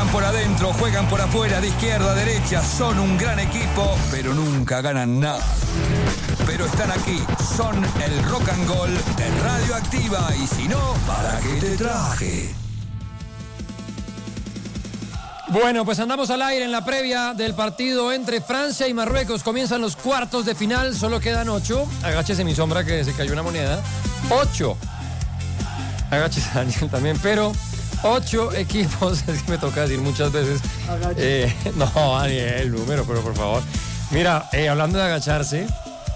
Juegan por adentro, juegan por afuera, de izquierda a derecha. Son un gran equipo, pero nunca ganan nada. Pero están aquí, son el Rock and Gold de Radioactiva. Y si no, ¿para qué te traje? Bueno, pues andamos al aire en la previa del partido entre Francia y Marruecos. Comienzan los cuartos de final, solo quedan 8. Agáchese mi sombra que se cayó una moneda. 8. Agáchese Daniel también, pero 8 equipos. Es que me toca decir muchas veces. No, Daniel, número, pero por favor. Mira, hablando de agacharse,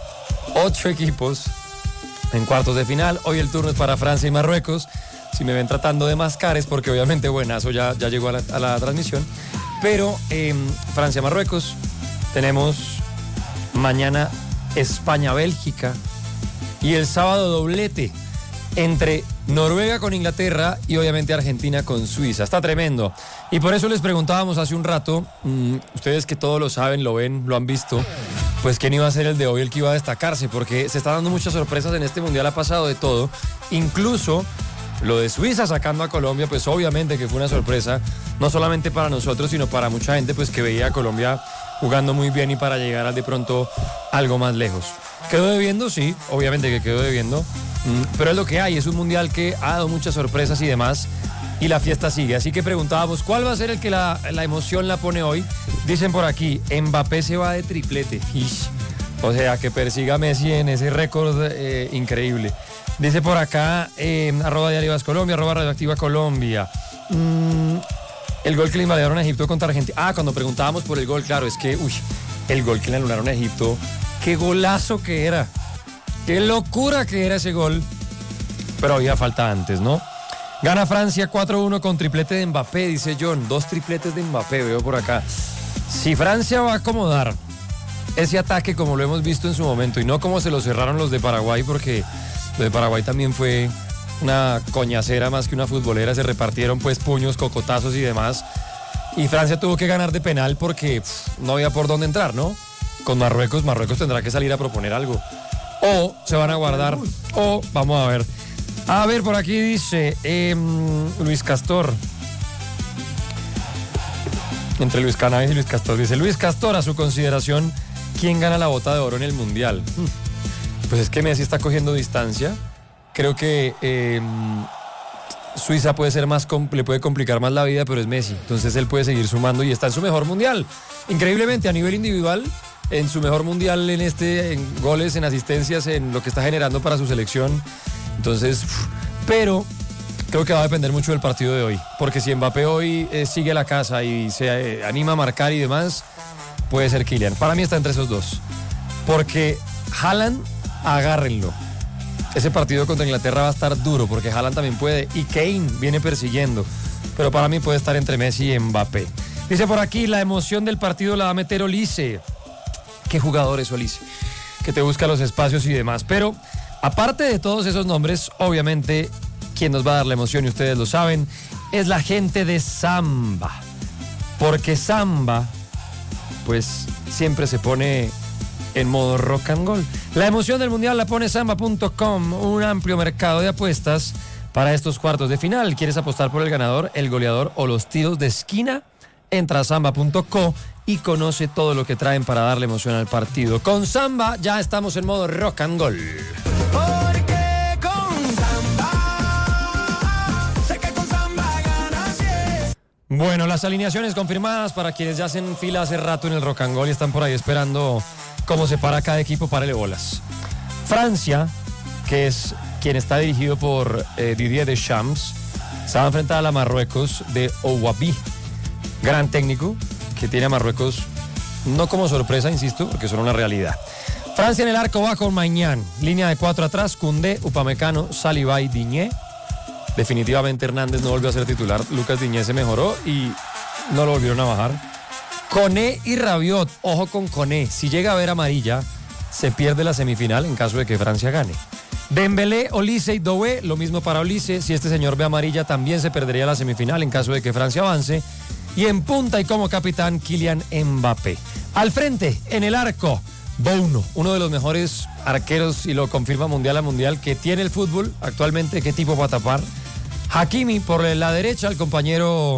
8 equipos en cuartos de final. Hoy el turno es para Francia y Marruecos. Si me ven tratando de mascar es porque obviamente Buenazo ya llegó a la transmisión. Pero Francia-Marruecos, tenemos mañana España-Bélgica y el sábado doblete entre Noruega con Inglaterra y obviamente Argentina con Suiza. Está tremendo. Y por eso les preguntábamos hace un rato, ustedes que todo lo saben, lo ven, lo han visto, pues quién iba a ser el de hoy, el que iba a destacarse, porque se está dando muchas sorpresas en este mundial, ha pasado de todo, incluso lo de Suiza sacando a Colombia, pues obviamente que fue una sorpresa, no solamente para nosotros, sino para mucha gente pues que veía a Colombia jugando muy bien y para llegar a de pronto algo más lejos. ¿Quedó debiendo? Sí, obviamente que quedó debiendo, pero es lo que hay, es un mundial que ha dado muchas sorpresas y demás, y la fiesta sigue. Así que preguntábamos, ¿cuál va a ser el que la emoción la pone hoy? Dicen por aquí, Mbappé se va de triplete. O sea, que persiga a Messi en ese récord increíble. Dice por acá, arroba Diario Vas Colombia, arroba Radioactiva Colombia. El gol que le invadieron a Egipto contra Argentina. Cuando preguntábamos por el gol, claro, es que, el gol que le anularon a Egipto, qué golazo que era. Qué locura que era ese gol. Pero había falta antes, ¿no? Gana Francia 4-1 con triplete de Mbappé, dice John. 2 tripletes de Mbappé, veo por acá. Si Francia va a acomodar ese ataque como lo hemos visto en su momento y no como se lo cerraron los de Paraguay, porque lo de Paraguay también fue una coñacera más que una futbolera, se repartieron pues puños, cocotazos y demás, y Francia tuvo que ganar de penal porque no había por dónde entrar, ¿no? Con Marruecos tendrá que salir a proponer algo, o se van a guardar, o vamos a ver, por aquí dice Luis Castor, entre Luis Cannabis y Luis Castor, dice Luis Castor, a su consideración, ¿quién gana la bota de oro en el mundial? Pues es que Messi está cogiendo distancia. Creo que Suiza puede ser le puede complicar más la vida, pero es Messi. Entonces él puede seguir sumando y está en su mejor mundial. Increíblemente, a nivel individual, en su mejor mundial en goles, en asistencias, en lo que está generando para su selección. Entonces, pero creo que va a depender mucho del partido de hoy. Porque si Mbappé hoy sigue a la casa y se anima a marcar y demás, puede ser Kylian. Para mí está entre esos dos. Porque Haaland, agárrenlo. Ese partido contra Inglaterra va a estar duro porque Haaland también puede y Kane viene persiguiendo, pero para mí puede estar entre Messi y Mbappé. Dice por aquí, la emoción del partido la va a meter Olise. Qué jugador es Olise, que te busca los espacios y demás. Pero aparte de todos esos nombres, obviamente quien nos va a dar la emoción, y ustedes lo saben, es la gente de Samba, porque Samba pues siempre se pone en modo rock and roll. La emoción del mundial la pone Samba.com, un amplio mercado de apuestas para estos cuartos de final. ¿Quieres apostar por el ganador, el goleador o los tiros de esquina? Entra a Samba.co y conoce todo lo que traen para darle emoción al partido. Con Samba ya estamos en modo rock and roll. Porque con Samba, sé que con Samba ganas, yeah. Bueno, las alineaciones confirmadas para quienes ya hacen fila hace rato en el rock and roll y están por ahí esperando cómo se para cada equipo, párele bolas. Francia, que es quien está dirigido por Didier Deschamps, se va a enfrentar a la Marruecos de Ouabi. Gran técnico que tiene a Marruecos no como sorpresa, insisto, porque son una realidad. Francia en el arco va con Maignan. Línea de 4 atrás, Koundé, Upamecano, Saliba y Digne. Definitivamente Hernández no volvió a ser titular. Lucas Digne se mejoró y no lo volvieron a bajar. Koné y Rabiot, ojo con Koné, si llega a ver amarilla, se pierde la semifinal en caso de que Francia gane. Dembélé, Olise y Doué, lo mismo para Olise, si este señor ve amarilla también se perdería la semifinal en caso de que Francia avance. Y en punta y como capitán, Kylian Mbappé. Al frente, en el arco, Bono, uno de los mejores arqueros, y lo confirma mundial a mundial, que tiene el fútbol actualmente, qué tipo para tapar. Hakimi por la derecha, el compañero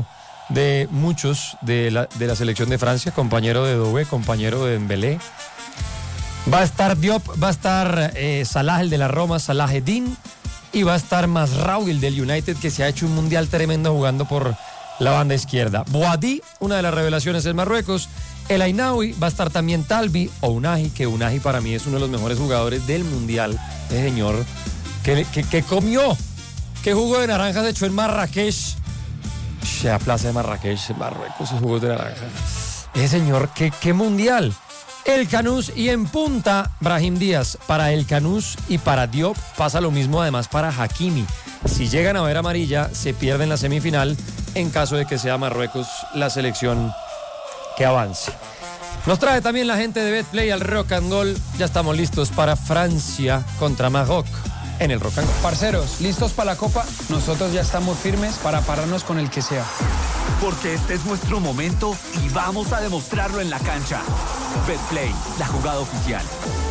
de muchos de la selección de Francia, compañero de Doué, compañero de Dembélé. Va a estar Diop, va a estar Salah, el de la Roma, Salah Eddin, y va a estar Mazraoui, el del United, que se ha hecho un mundial tremendo jugando por la banda izquierda. Boadi, una de las revelaciones en Marruecos. El Ainaoui, va a estar también Talbi o Unahi, que Unahi para mí es uno de los mejores jugadores del mundial. Ese señor que comió, que jugo de naranja se echó en Marrakech. La plaza de Marrakech, en Marruecos, esos jugos de naranja. Ese señor, qué mundial. El Canús y en punta, Brahim Díaz. Para el Canús y para Diop pasa lo mismo además para Hakimi. Si llegan a ver amarilla, se pierden la semifinal en caso de que sea Marruecos la selección que avance. Nos trae también la gente de Betplay al Rock and Roll. Ya estamos listos para Francia contra Maroc en el Rock and Roll. Parceros, ¿listos para la Copa? Nosotros ya estamos firmes para pararnos con el que sea. Porque este es nuestro momento y vamos a demostrarlo en la cancha. Betplay, la jugada oficial.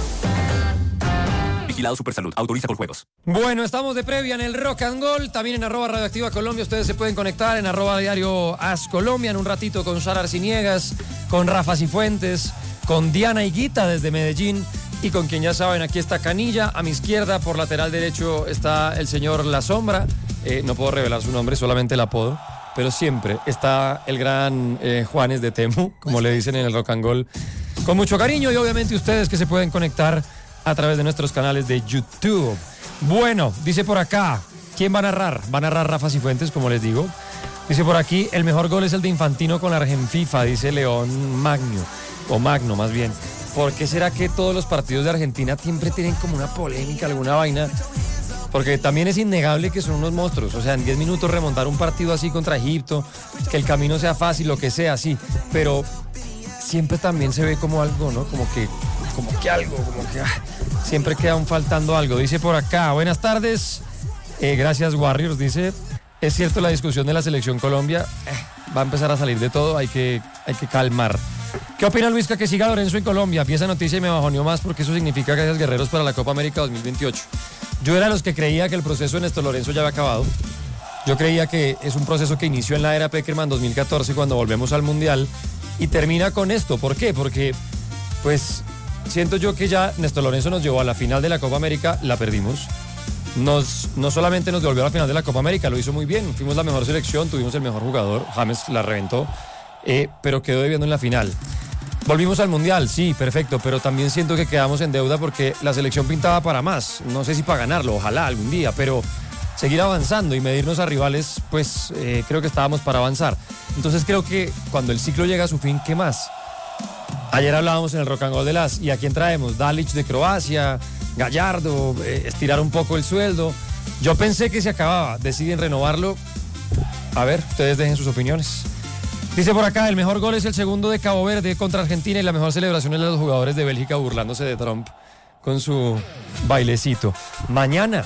Vigilado Supersalud, autoriza con juegos. Bueno, estamos de previa en el Rock and Roll, también en @Radioactiva Colombia. Ustedes se pueden conectar en @Diario As Colombia en un ratito con Sara Arciniegas, con Rafa Cifuentes, con Diana Higuita desde Medellín y con quien ya saben, aquí está Canilla. A mi izquierda, por lateral derecho, está el señor La Sombra. No puedo revelar su nombre, solamente el apodo. Pero siempre está el gran Juanes de Temu, como le dicen en el Rock and Roll, con mucho cariño, y obviamente ustedes que se pueden conectar a través de nuestros canales de YouTube. Bueno, dice por acá, ¿quién va a narrar? Va a narrar Rafa Cifuentes, como les digo. Dice por aquí, el mejor gol es el de Infantino con la Argenfifa, dice León Magno, o Magno más bien. ¿Por qué será que todos los partidos de Argentina siempre tienen como una polémica, alguna vaina? Porque también es innegable que son unos monstruos. O sea, en 10 minutos remontar un partido así contra Egipto, que el camino sea fácil, lo que sea, sí. Pero siempre también se ve como algo, ¿no? Como que siempre queda faltando algo. Dice por acá, buenas tardes. Gracias, Warriors. Dice, es cierto la discusión de la selección Colombia. Va a empezar a salir de todo, hay que calmar. ¿Qué opina Luisca que siga Lorenzo en Colombia? Vi esa noticia y me bajoneó más porque eso significa gracias guerreros para la Copa América 2028. Yo era de los que creía que el proceso de Néstor Lorenzo ya había acabado. Yo creía que es un proceso que inició en la era Peckerman 2014 cuando volvemos al Mundial y termina con esto. ¿Por qué? Porque, pues, siento yo que ya Néstor Lorenzo nos llevó a la final de la Copa América, la perdimos. No solamente nos devolvió a la final de la Copa América, lo hizo muy bien. Fuimos la mejor selección, tuvimos el mejor jugador, James la reventó, pero quedó debiendo en la final. Volvimos al Mundial, sí, perfecto, pero también siento que quedamos en deuda porque la selección pintaba para más. No sé si para ganarlo, ojalá algún día, pero seguir avanzando y medirnos a rivales, pues creo que estábamos para avanzar. Entonces creo que cuando el ciclo llega a su fin, ¿qué más? Ayer hablábamos en el Rock and Roll de ¿y a quién traemos? Dalic de Croacia, Gallardo, estirar un poco el sueldo. Yo pensé que se acababa, deciden renovarlo. A ver, ustedes dejen sus opiniones. Dice por acá, el mejor gol es el segundo de Cabo Verde contra Argentina y la mejor celebración es de los jugadores de Bélgica burlándose de Trump con su bailecito. Mañana.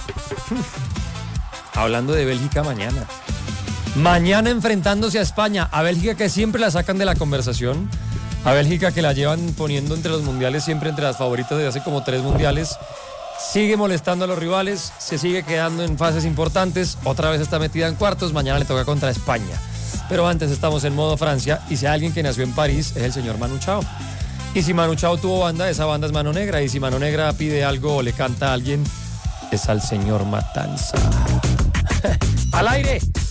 Hablando de Bélgica, mañana. Mañana enfrentándose a España, a Bélgica que siempre la sacan de la conversación, a Bélgica que la llevan poniendo entre los mundiales, siempre entre las favoritas desde hace como 3 mundiales. Sigue molestando a los rivales, se sigue quedando en fases importantes, otra vez está metida en cuartos, mañana le toca contra España. Pero antes estamos en modo Francia y si hay alguien que nació en París es el señor Manu Chao. Y si Manu Chao tuvo banda, esa banda es Mano Negra. Y si Mano Negra pide algo o le canta a alguien, es al señor Matanza. ¡Al aire!